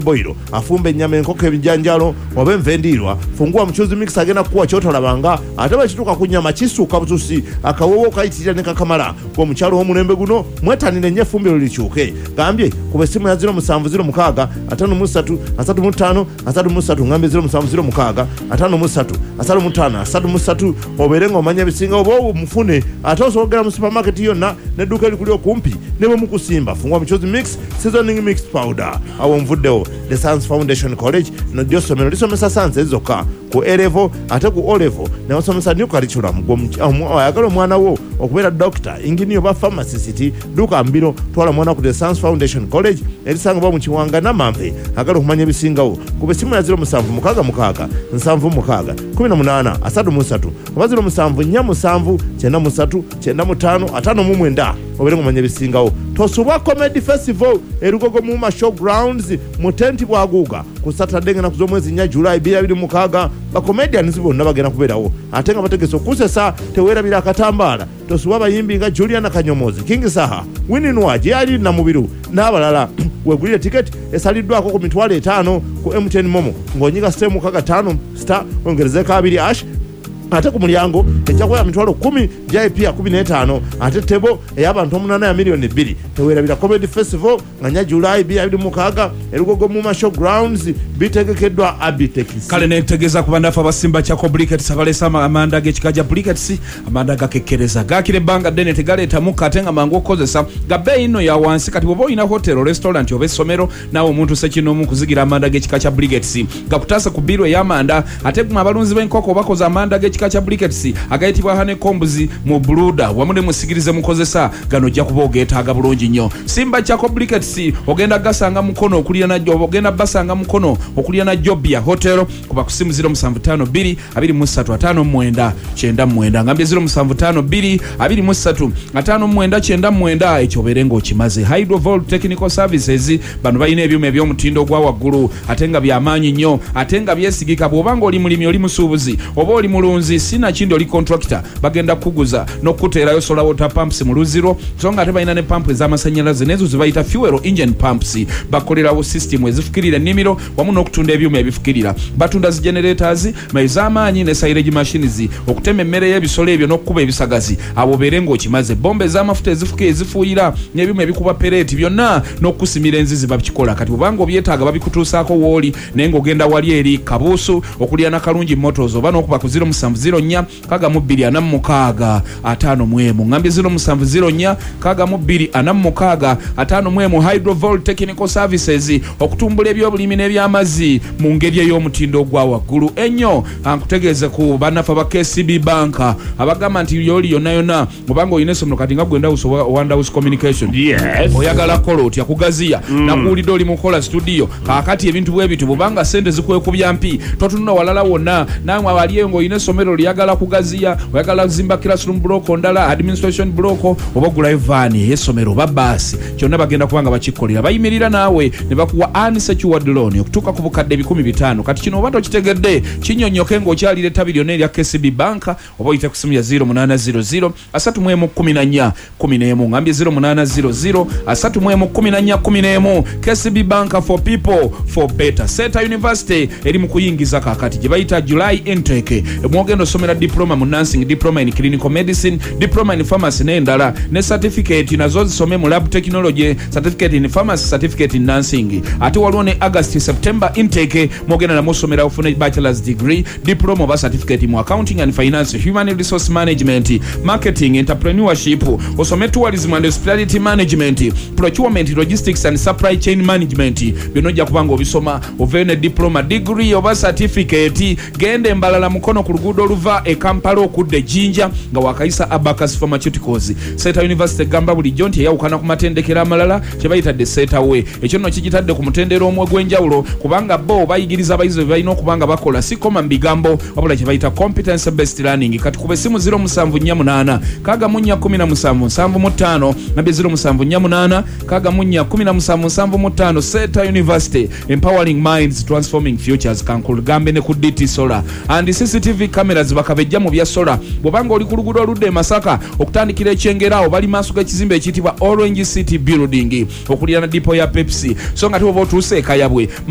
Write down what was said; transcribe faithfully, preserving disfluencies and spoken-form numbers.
boilo afumbe ennyama enkoko ebijanjalo oba envendiirwa fungua mchuzi mix agenda kuwa kyotolabanga ate bwekituuka ku nnyama kisuuka butusi akawowo kayitirira ne kakamala omukyalo w'omulembe guno mwetanire nnyo effumbiro likyuke gambye kuba essimu ya zero musanvu zero mukaaga ataano mu ssatu asatu mu ttaano asatu mu ssatu ngambye zero musanvu zero mukaaga ataano mu ssatu asatu mu ttaano asatu mu ssatu obeere ng'omanya ebisinga oba omufune ate osobola mu supamaketi yonna n'edduuka erikuli okumpi ne bwe mukusimba fungua muchuzi mix seasoning mix powder awo nvuddewo the Science Foundation College nojja essomero lisomesa sanse zokka ku A-level ate ku O-level ne basomesa new curriculum ayagala omwana wo okubeera doctor engineer oba pharmacist duka mbiro twala mwana ku the Science Foundation College erisangibwa mu Kiwanga Namanve agala okumanya ebisingawo ku besimu ya zero musanvu mukaaga mukaaga nsanvu mukaaga kumi na munaana asatu mu ssatu oba zero musanvu nnya musanvu kyenda mu ssatu kyenda mu ttaano ataano mu mwenda obeere ng'omanya ebisingawo tosubwa comedy festival erugogo mu showgrounds mu tenti bwaguuga ku Saturday ngena kuzomwezi nnya July bbiri abiri mukaaga ba comedians bonna bagenda kubeerawo ate nga bategese okusesa teweerabira akatambaala tosubwa bayimbi nga Juliana Kanyomozi King Saha Winnie Nwaji yali na mubiru n'abalala wegulire tiketi esaliddwako ku mitwalo etaano ku M T N Momo ng'onyiga star mukaaga ttaano star ongerezeko abiri ash ate ku mulyango ejjakuba mitwalo kumi J P ya kumi n'etaano ate tebo ey'abantu omunaana ya miliyoni bbiri teweerabira comedy festival nga nya July bbiri abiri mukaaga erugogo mu showgrounds bitegekeddwa Abitex kale netegeeza ku bandafu abasimba kyako briquettes abalesa amanda g'ekika briquettes amanda gakekkereza gakira ebbanga ddene tegaleeta mukka ate nga mangu okukozesa gabbeeyi nno ya wansi kati bw'oba olina hotel restaurant oba essomero naawe omuntu sekinomu kuzigira amanda g'ekika kya briquettes gakutaasa ku bbiiro ey'amanda ate gwe abalunzi b'enkoko bakoze amanda g'ekika kya briquettes agayitibwa hanekombuzi mu buluda wamu ne musigirize mukozesa gano ojja kuba ogeetaaga bulungi nnyo simba kyako briquettes ogenda gasanga mukono okulya najjo ogenda basanga mukono okulya na Jobia Hotel kuba ku simu zero musanvu ttaano bbiri abiri mu ssatu ataano mu mwenda kyenda mu mwenda ngambye zero musanvu ttaano bbiri abiri mu ssatu ataano mu mwenda kyenda mu mwenda ekyo obeere ng'okimaze Hydrovolt Technical Services bano balina ebyuma eby'omutindo ogwa waggulu ate nga by'amaanyi nnyo ate nga byesigika bw'oba ng'oli mulimi oli musuubuzi oba oli mulunzi sinakindi oli contractor bagenda kuguza n'okuteerayo solar water pumps mu luziro so nga ate balina ne pampu ez'amasannyalaze nezo zibayita fuel engine pumps bakolerawo system ezifukirira ennimiro wamu n'okutunda ebyuma ebifukirira batunda zi generators ez'amaanyi ne silage machines okutema emmere y'ebisolo ebyo n'okukuba ebisagazi abo obeere ng'okimaze bomba ez'amafuta ezifukira ezifuuyira n'ebyuma ebikuba pereeti byonna n'okusimira enzizi babikola kati bw'obanga obyetaaga babikutuusaako w'oli naye ng'ogenda wali eri kabuusu okulya na kalungi motors oba n'okuba ku zero musanvu zero nnya kaga mu bbiri ana mu mukaaga ataano mu emu ngambye zero musanvu zero nnya kaga mu bbiri ana mu mukaaga ataano mu emu Hydrovolt Technical Services okutumbula ebyobulimi n'ebyamazzi mu ngeri ey'omutindo ogwa waggulu ennyo ankutegeeze ku bannafe aba K C B Bank abagamba nti yoli yonna yonna obanga olina essomero kati nga gwenda Wandhouse Communication yes oyagala kola otya kugaziya mm. nakuwulidde oli mukola studio kaakati ebintu bwe bitu bubanga sente zikwekubya mpi totunula walala wonna nawe abaliyo ng'olina essomero lyagala kugaziya oyagala zimba classroom block ondala administration block oba gulayo van y'essomero oba baasi kyonna bagenda kubanga bakikolera bayimirira naawe ne bakuwa unsecured loan okutuuka ku bukadde ebikumi bitaano kati kino oba tokitegedde kinnyonnyoke ng'okyalira ettabi lyonna erya K C B Bank oba oyite ku simu ya zero munaana zero zero asatu mu emu kumi na nnya kumi n'emu ngambye zero munaana zero zero asatu mu emu kumi na nnya kumi n'emu K C B Bank for people for better Seta University eri mu kuyingiza kaakati gye bayita July intake mwogenda osomera diploma mu nursing diploma in clinical medicine diploma in pharmacy n'endala ne certificate nazo zisome mu lab technology certificate in pharmacy certificate in nursing ate waliwo ne August September intake mwogenda namwo osomera ofune bachelor's degree diploma oba certificate mu accounting and finance human resource management marketing entrepreneurship osome tourism and hospitality management procurement logistics and supply chain management bino ojja kubanga obisoma oveyo ne diploma degree oba certificate genda embalala mukono ku luguudo oluva e Kampala okudde Jinja nga wakayisa Abacus Pharmaceuticals Seta University gamba bulijjo nti eyawukana ku matendekero amalala kye bayitadde Seta we ekyo nno kigitadde ku mutendero omwe gw'enjawulo kubanga bo bayigiriza abayizi be balina okubanga bakola si koma mu bigambo wabula kye bayita competence based learning kati ku besimu zero musanvu nnya munaana kaga mu nnya kumi na musanvu nsanvu mu ttaano nabye zero musanvu nnya munaana kaga mu nnya kumi na musanvu nsanvu mu ttaano Seta University empowering minds transforming futures kankulu gambe ne ku D T Solar and C C T V cameras bakabejja mu bya solar bw'obanga oli ku luguudo oludde e Masaka okutandikira ekyengerawo bali maaso g'ekizimbe ekiyitibwa Orange City Building okulira na dipo ya Pepsi so nga te oba otuuse ekayabwe